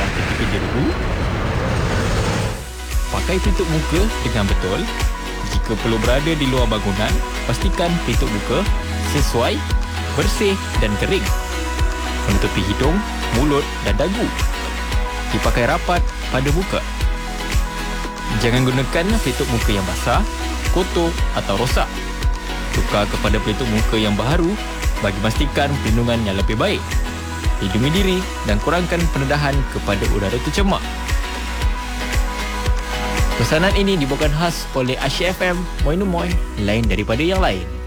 ketika jerubu. Pakai pelitup muka dengan betul. Jika perlu berada di luar bangunan, pastikan pelitup muka sesuai, bersih dan kering. Menutupi hidung, mulut dan dagu. Dipakai rapat pada muka. Jangan gunakan pelitup muka yang basah, kotor atau rosak. Tukar kepada pelitup muka yang baharu bagi memastikan perlindungan yang lebih baik. Lindungi diri dan kurangkan pendedahan kepada udara tercemar. Pesanan ini dibawakan khas oleh Asyik FM, Moi No Moi, lain daripada yang lain.